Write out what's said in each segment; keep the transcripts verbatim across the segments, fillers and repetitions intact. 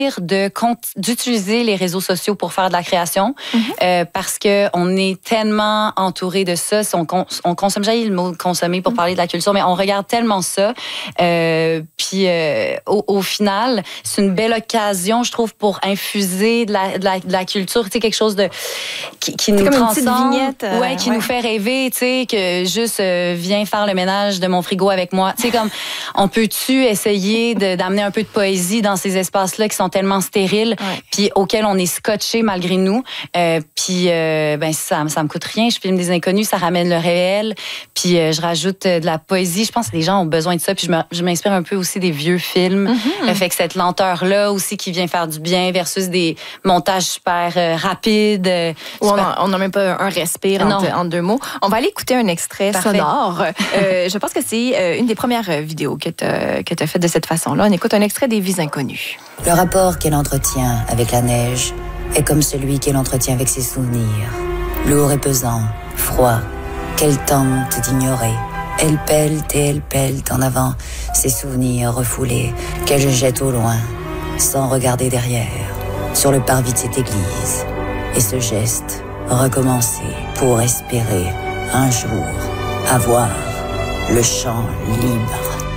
de d'utiliser les réseaux sociaux pour faire de la création mm-hmm. euh, parce que on est tellement entouré de ça. On, con, on consomme, j'ai le mot consommer pour mm-hmm. parler de la culture, mais on regarde tellement ça. Euh, puis euh, au, au final, c'est une belle occasion, je trouve, pour infuser de la, de la, de la culture, tu sais, quelque chose de qui, qui nous comme transcende, une petite vignette, euh, ouais, qui ouais. nous fait rêver, tu sais, que juste euh, viens faire le ménage de mon frigo avec moi. Tu sais, comme on peut-tu essayer de, d'amener un peu de poésie dans ces espaces-là qui sont tellement stériles, ouais. puis auxquels on est scotché malgré nous. Euh, puis euh, ben ça, ça me coûte rien. Je filme des inconnus, ça ramène le réel. Puis euh, je rajoute de la poésie. Je pense que les gens ont besoin de ça. Puis je, me, je m'inspire un peu aussi des vieux films. Mm-hmm. Euh, fait que cette lenteur-là aussi qui vient faire du bien versus des montages super euh, rapides. Euh, super... On n'a même pas un respire entre, en deux mots. On va aller écouter un extrait Parfait. sonore. euh, je pense que c'est euh, une des premières vidéos que tu as que tu as faites de cette façon-là. On écoute un extrait des Vies inconnues. Le rapport qu'elle entretient avec la neige est comme celui qu'elle entretient avec ses souvenirs. Lourd et pesant, froid, qu'elle tente d'ignorer. Elle pèle et elle pèle en avant ses souvenirs refoulés qu'elle jette au loin, sans regarder derrière, sur le parvis de cette église. Et ce geste, recommencer pour espérer un jour avoir le champ libre.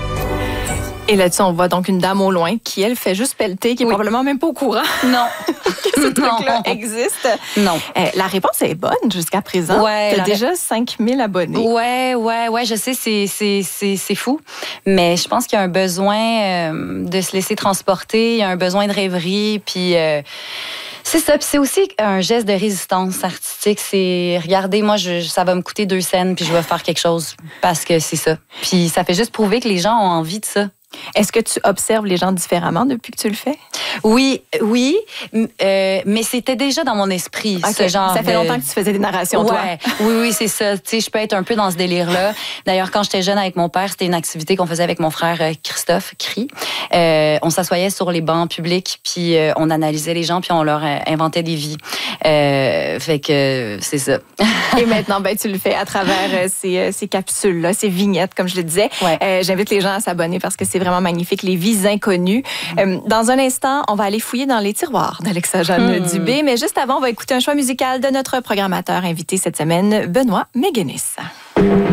Et là-dessus, on voit donc une dame au loin qui, elle, fait juste pelleter, qui est oui. probablement même pas au courant. Non. que ce truc-là existe. Non. Euh, la réponse est bonne jusqu'à présent. Ouais, tu as la... déjà cinq mille abonnés. Ouais, ouais, ouais, je sais, c'est, c'est, c'est, c'est fou. Mais je pense qu'il y a un besoin euh, de se laisser transporter, il y a un besoin de rêverie, puis... Euh, c'est ça, puis c'est aussi un geste de résistance artistique. C'est, regardez, moi, je, ça va me coûter deux scènes, puis je vais faire quelque chose parce que c'est ça. Puis ça fait juste prouver que les gens ont envie de ça. Est-ce que tu observes les gens différemment depuis que tu le fais? Oui, oui, euh, mais c'était déjà dans mon esprit, okay. ce genre. Ça fait de... longtemps que tu faisais des narrations, ouais. toi. Oui, oui, c'est ça. Tu sais, je peux être un peu dans ce délire-là. D'ailleurs, quand j'étais jeune avec mon père, c'était une activité qu'on faisait avec mon frère Christophe Cri. Euh, on s'assoyait sur les bancs publics, puis euh, on analysait les gens, puis on leur inventait des vies. Euh, fait que c'est ça. Et maintenant, ben, tu le fais à travers euh, ces, ces capsules-là, ces vignettes, comme je le disais. Ouais. Euh, j'invite les gens à s'abonner parce que c'est vraiment magnifique, les Vies inconnues. Mm. Euh, dans un instant, on va aller fouiller dans les tiroirs d'Alexa-Jeanne mm. Dubé, mais juste avant, on va écouter un choix musical de notre programmateur invité cette semaine, Benoît Méguenis.